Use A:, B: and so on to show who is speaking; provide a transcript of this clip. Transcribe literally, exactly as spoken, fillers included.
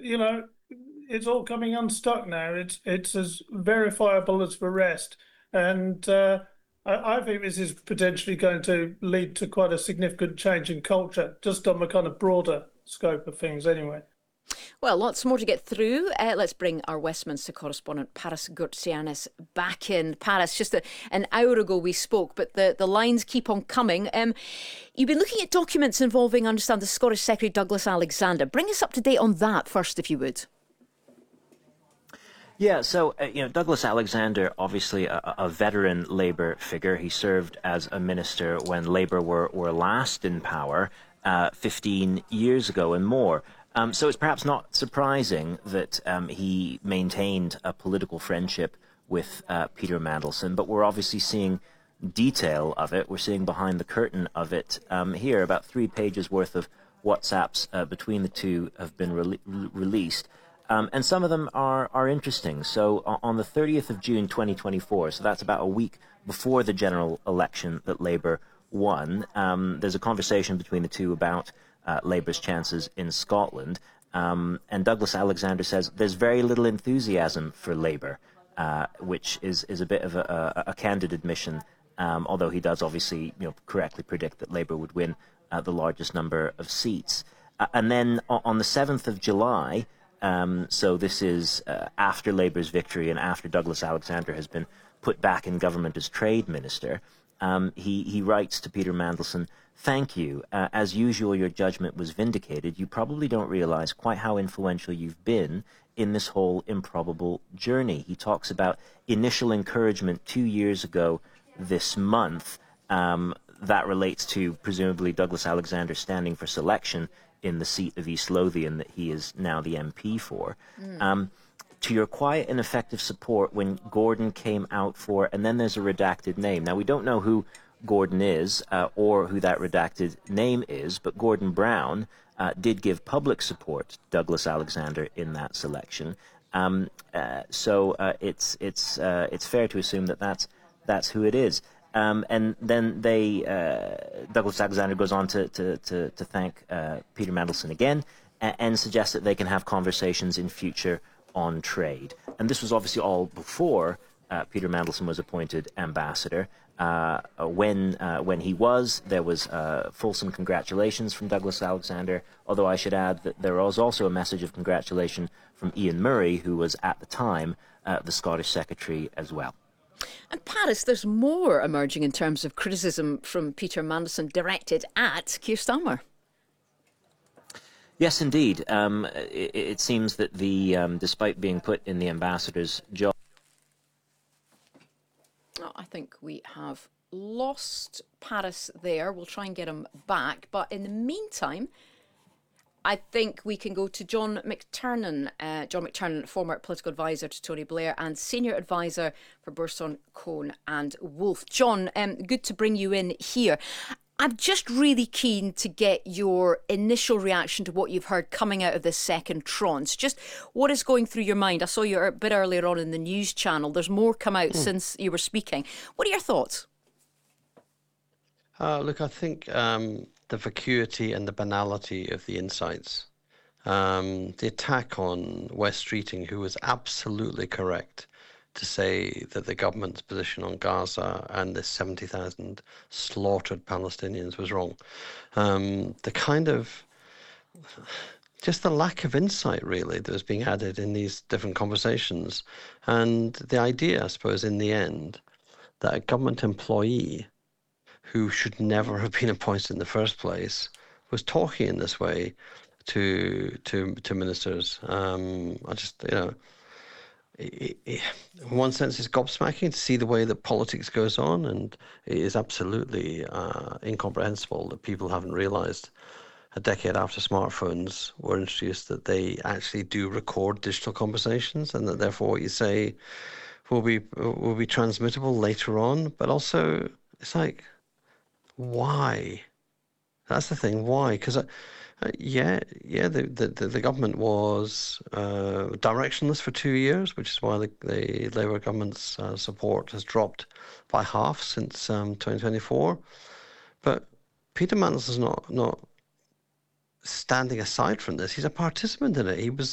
A: you know, it's all coming unstuck now. It's it's as verifiable as the rest, and uh, I, I think this is potentially going to lead to quite a significant change in culture, just on the kind of broader scope of things, anyway.
B: Well, lots more to get through. Uh, let's bring our Westminster correspondent, Paris Gurtsianis, back in. Paris, just a, an hour ago we spoke, but the, the lines keep on coming. Um, you've been looking at documents involving, I understand, the Scottish Secretary Douglas Alexander. Bring us up to date on that first, if you would.
C: Yeah, so, uh, you know, Douglas Alexander, obviously a, a veteran Labour figure. He served as a minister when Labour were, were last in power uh, fifteen years ago and more. Um, so it's perhaps not surprising that um, he maintained a political friendship with uh, Peter Mandelson, but we're obviously seeing detail of it. We're seeing behind the curtain of it um, here. About three pages worth of WhatsApps uh, between the two have been re- re- released. Um, and some of them are, are interesting. So on the thirtieth of June twenty twenty-four, so that's about a week before the general election that Labour won, um, there's a conversation between the two about uh, Labour's chances in Scotland. Um, and Douglas Alexander says there's very little enthusiasm for Labour, uh, which is, is a bit of a, a, a candid admission, um, although he does obviously you know, correctly predict that Labour would win uh, the largest number of seats. Uh, and then on the seventh of July, Um, so this is uh, after Labour's victory and after Douglas Alexander has been put back in government as trade minister. Um, he, he writes to Peter Mandelson, "Thank you. Uh, as usual, your judgment was vindicated. You probably don't realise quite how influential you've been in this whole improbable journey." He talks about initial encouragement two years ago this month. Um, that relates to presumably Douglas Alexander standing for selection in the seat of East Lothian that he is now the M P for, mm. um, to your quiet and effective support when Gordon came out for, and then there's a redacted name. Now, we don't know who Gordon is uh, or who that redacted name is, but Gordon Brown uh, did give public support to Douglas Alexander in that selection. Um, uh, so uh, it's it's uh, it's fair to assume that that's, that's who it is. Um, and then they, uh, Douglas Alexander goes on to, to, to, to thank uh, Peter Mandelson again and, and suggests that they can have conversations in future on trade. And this was obviously all before uh, Peter Mandelson was appointed ambassador. Uh, when, uh, when he was, there was uh, fulsome congratulations from Douglas Alexander, although I should add that there was also a message of congratulation from Ian Murray, who was at the time uh, the Scottish Secretary as well.
B: And Paris, there's more emerging in terms of criticism from Peter Mandelson directed at Keir Starmer.
C: Yes, indeed. Um, it, it seems that the, um, despite being put in the ambassador's job...
B: Oh, I think we have lost Paris there. We'll try and get him back. But in the meantime, I think we can go to John McTernan. Uh, John McTernan, former political advisor to Tony Blair and senior advisor for Burson, Cohn and Wolfe. John, um, good to bring you in here. I'm just really keen to get your initial reaction to what you've heard coming out of this second tranche. Just what is going through your mind? I saw you a bit earlier on in the news channel. There's more come out mm. since you were speaking. What are your thoughts?
D: Uh, look, I think... Um... the vacuity and the banality of the insights. Um, the attack on Wes Streeting, who was absolutely correct to say that the government's position on Gaza and the seventy thousand slaughtered Palestinians was wrong. Um, the kind of, just the lack of insight, really, that was being added in these different conversations. And the idea, I suppose, in the end, that a government employee who should never have been appointed in the first place, was talking in this way to to to ministers. Um, I just, you know, it, it, in one sense, it's gobsmacking to see the way that politics goes on, and it is absolutely uh, incomprehensible that people haven't realised a decade after smartphones were introduced that they actually do record digital conversations, and that therefore what you say will be will be transmittable later on. But also, it's like, why? That's the thing. Why? Because, uh, uh, yeah, yeah, the, the the government was uh, directionless for two years, which is why the, the Labour government's uh, support has dropped by half since um, twenty twenty-four. But Peter Mandelson's not not standing aside from this. He's a participant in it. He was